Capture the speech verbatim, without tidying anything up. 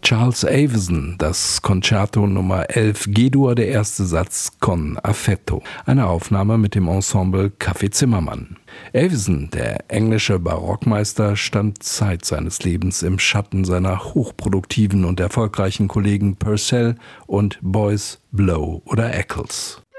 Charles Avison, das Concerto Nummer elf G-Dur, der erste Satz Con affetto, eine Aufnahme mit dem Ensemble Café Zimmermann. Avison, der englische Barockmeister, stand Zeit seines Lebens im Schatten seiner hochproduktiven und erfolgreichen Kollegen Purcell und Boyce, Blow oder Eccles.